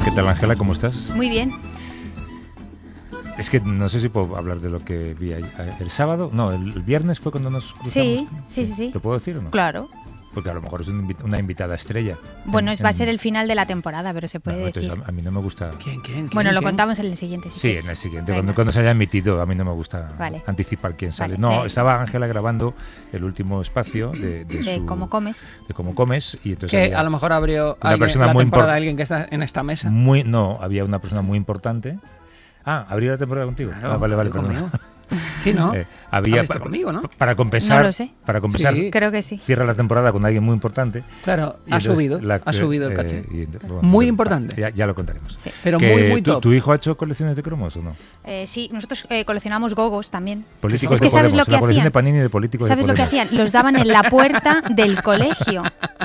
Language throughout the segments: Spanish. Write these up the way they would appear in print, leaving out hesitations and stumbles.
¿Qué tal, Ángela? ¿Cómo estás? Muy bien. Es que no sé si puedo hablar de lo que vi el sábado. No, el viernes fue cuando nos cruzamos. Sí. ¿Lo puedo decir o no? Claro. Porque a lo mejor es una invitada estrella. Bueno, va a ser el final de la temporada, pero se puede decir. Entonces a mí no me gusta... ¿Quién? Bueno, lo contamos en el siguiente. Sí, en el siguiente. Cuando se haya emitido, a mí no me gusta anticipar quién sale. Vale. No, estaba Ángela grabando el último espacio de Cómo comes. De Cómo comes. Y entonces que a lo mejor abrió una persona la muy temporada de alguien que está en esta mesa. No, había una persona muy importante. ¿Abrió la temporada contigo? Claro, Vale, conmigo. Sí, ¿no? Había conmigo, ¿no? Para compensar, no lo sé. sí, creo que sí. Cierra la temporada con alguien muy importante. Claro, ha subido el caché. Muy importante. Ya lo contaremos. Sí. Pero muy top. ¿Tu hijo ha hecho colecciones de cromos o no? Sí, nosotros coleccionamos gogos también. Políticos es que de ¿sabes Podemos, lo que la colección hacían? de Panini de políticos ¿Sabes de lo que Podemos. hacían? Los daban en la puerta del colegio.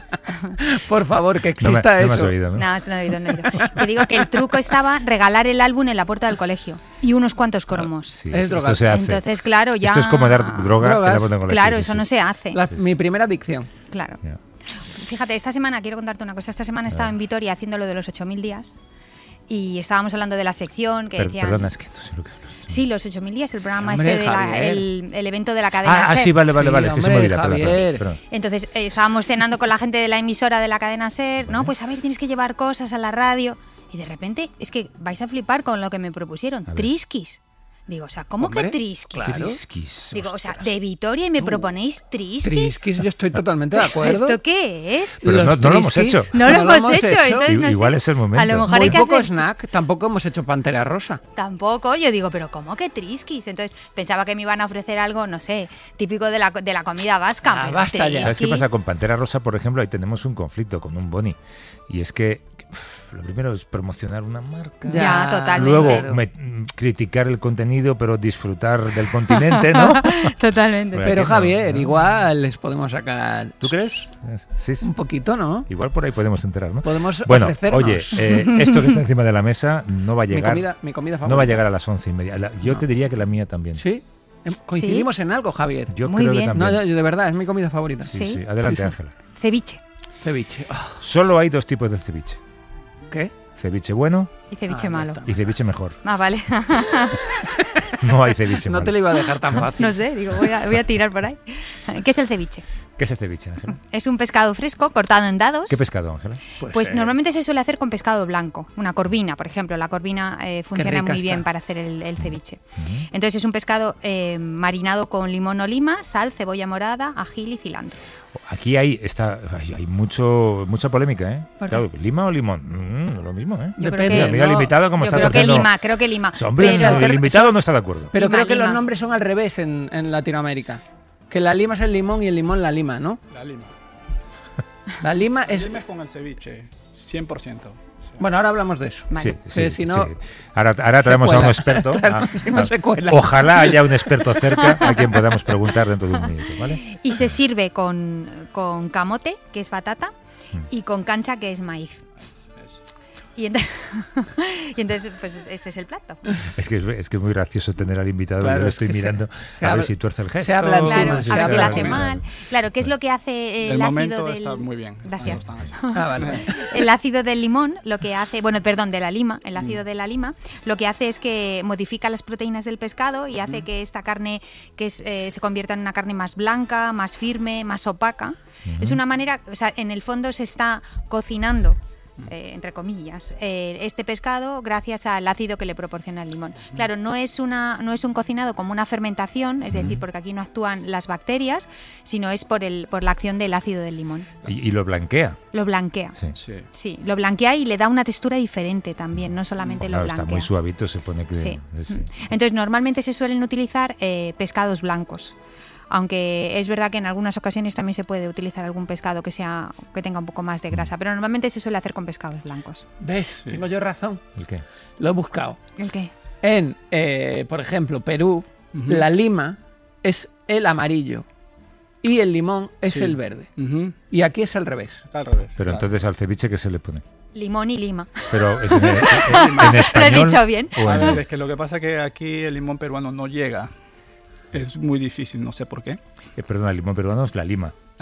Por favor, que exista no eso. me has oído, ¿no? No he oído. Te digo que el truco estaba regalar el álbum en la puerta del colegio. Y unos cuantos cromos. Sí, Es esto drogar. se hace. Entonces, claro, ya... Esto es como dar droga en la puerta del colegio. Claro, sí, eso sí. no se hace. Mi primera adicción. Claro. Ya. Fíjate, esta semana, quiero contarte una cosa. Esta semana estaba en Vitoria haciendo lo de los 8.000 días. Y estábamos hablando de la sección que decían... Perdona, es que no sé lo que hablas. Sí, los 8.000 días, el programa Hombre, el evento de la cadena SER. Sí, vale. Sí, Es que se me olvida. Javier. Perdón. Entonces estábamos cenando con la gente de la emisora de la cadena SER. No, pues a ver, tienes que llevar cosas a la radio. Y de repente, es que vais a flipar con lo que me propusieron. Trisquis. Digo, o sea, ¿cómo Hombre, que trisquis? claro. Trisquis, Digo, o sea, ostras. de Vitoria y me proponéis trisquis. Trisquis, yo estoy totalmente de acuerdo. ¿Esto qué es? Pero Los no lo hemos trisquis, hecho. No lo hemos hecho, entonces no Igual sé. es el momento. A lo mejor Muy hay que poco hacer... snack, tampoco hemos hecho Pantera Rosa. Tampoco, yo digo, pero ¿cómo que trisquis? Entonces pensaba que me iban a ofrecer algo, no sé, típico de la comida vasca. Pero basta ya. ¿Sabes qué trisquis. pasa con Pantera Rosa, por ejemplo? Ahí tenemos un conflicto con un boni. Y es que lo primero es promocionar una marca. Ya, totalmente. Luego criticar el contenido, pero disfrutar del continente, ¿no? Totalmente. Bueno, Pero aquí no, Javier, ¿no? igual les podemos sacar ¿Tú crees? Sí. un poquito, ¿no? Igual por ahí podemos enterar, ¿no? Podemos Bueno, ofrecernos. oye, esto que está encima de la mesa no va a llegar. Mi comida favorita. No va a llegar a las 11:30. Yo te diría que la mía también. ¿Sí? Coincidimos en algo, Javier. Yo Muy creo bien. que también. No, yo de verdad, es mi comida favorita. Sí. Adelante, Sí. Ángela. Ceviche Ceviche. Oh, Solo hay dos tipos de ceviche. ¿qué? Ceviche bueno y ceviche ya malo. está. y ceviche mejor. Ah, vale. No hay ceviche No malo. te lo iba a dejar tan fácil. No sé, digo, voy a tirar por ahí. ¿Qué es el ceviche? ¿Qué es el ceviche, Ángela? Es un pescado fresco cortado en dados. ¿Qué pescado, Ángela? Pues normalmente se suele hacer con pescado blanco, una corvina, por ejemplo. La corvina funciona rica muy bien está. para hacer el ceviche. Entonces es un pescado marinado con limón o lima, sal, cebolla morada, ají y cilantro. Aquí hay mucha polémica, ¿eh? ¿Por qué? Claro, ¿lima o limón? Lo mismo, ¿eh? Yo Depende. creo que, Mira el invitado como yo está creo que torciendo. lima, creo que lima. Hombre, Pero- el invitado no está de acuerdo. Pero Lima, creo que lima. los nombres son al revés en Latinoamérica. Que la lima es el limón y el limón la lima, ¿no? La lima. La lima La es... lima es con el ceviche, 100%. O sea, Bueno, ahora hablamos de eso. Vale. Sí, Si no- sí. Ahora traemos a un cuela. experto. Claro, si no se cuela. Ojalá haya un experto cerca a quien podamos preguntar dentro de un minuto, ¿vale? Y se sirve con camote, que es batata, y con cancha, que es maíz. eso. Y entonces, pues este es el plato. Es que es muy gracioso tener al invitado, Claro, yo lo es estoy que mirando se a ver habla- si tuerce el gesto. se habla encima, Claro, sí, a ver si claro, lo hace claro. mal. Claro, ¿qué es lo que hace El el momento ácido está del... muy bien. Gracias. Están así. Vale. El ácido del limón, lo que hace, de la lima, el ácido de la lima, lo que hace es que modifica las proteínas del pescado y hace que esta carne se convierta en una carne más blanca, más firme, más opaca. Es una manera, o sea, en el fondo se está cocinando, entre comillas, este pescado gracias al ácido que le proporciona el limón. Claro, no es un cocinado como una fermentación, es decir, porque aquí no actúan las bacterias, sino es por la acción del ácido del limón. Y lo blanquea. Lo blanquea. Sí. Sí. Sí, lo blanquea y le da una textura diferente también, no solamente Claro, lo blanquea. está muy suavito, se pone que... Sí. sí. Entonces, normalmente se suelen utilizar pescados blancos. Aunque es verdad que en algunas ocasiones también se puede utilizar algún pescado que tenga un poco más de grasa, pero normalmente se suele hacer con pescados blancos. ¿Ves? Sí. Tengo yo razón. ¿El qué? Lo he buscado. ¿El qué? En, por ejemplo, Perú, la lima es el amarillo y el limón es Sí. el verde. Ujú. Y aquí es al revés. Está al revés. Pero claro. entonces al ceviche, ¿qué se le pone? Limón y lima. Pero es en español. Lo he dicho bien. o A en- ver, es que lo que pasa es que aquí el limón peruano no llega. Es muy difícil, no sé por qué. perdona, el limón peruano es la lima.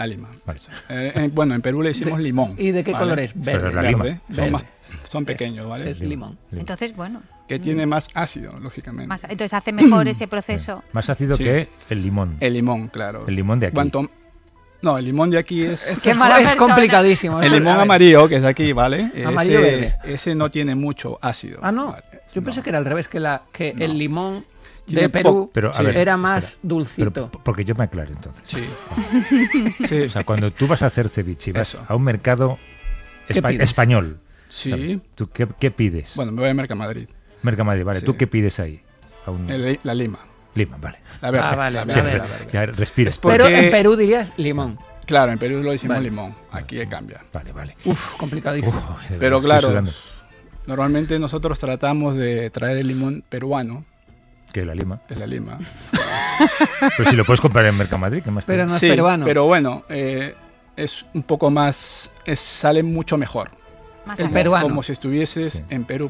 La lima. Vale. Eso. Bueno, en Perú le decimos limón. ¿Y de qué ¿vale? color es? Pero Verde. la lima. Verde. Verde. Son pequeños, ¿vale? Es limón. Entonces, bueno, Que tiene más ácido, lógicamente. entonces hace mejor ese proceso. Más ácido Sí. que el limón. El limón, claro. El limón de aquí. No, el limón de aquí es... Qué mala Es persona. complicadísimo. El Esto- limón a ver. amarillo, que es aquí, ¿vale? Amarillo verde. Ese no tiene mucho ácido. Ah, no. ¿vale? Yo pensé que era al revés, que No. el limón Tiene de Perú Pero, a Sí. ver, era más espera. dulcito. Pero, porque yo me aclaro entonces. Sí. Sí. O sea, cuando tú vas a hacer ceviche y vas Eso. a un mercado ¿Qué pides? español, Sí. ¿sabes? ¿Tú qué pides? Bueno, me voy a Mercamadrid. Mercamadrid, vale. Sí. ¿Tú qué pides ahí? A un La lima. lima, vale. La verde. Ah, vale, la la verde, verde. la verde. Ya respiro. Es Pero porque- en Perú dirías limón. Claro, en Perú lo decimos Vale. limón. Aquí cambia. Vale, vale. Uf, complicadísimo. Uf, de Pero verdad, estoy claro, sudando. normalmente nosotros tratamos de traer el limón peruano, Que la lima. de la lima. Pero si lo puedes comprar en Mercamadrid, ¿qué más te Pero da? no es Sí, peruano. pero bueno, es un poco más... sale mucho mejor. Más El allá. peruano. Como si estuvieses Sí. en Perú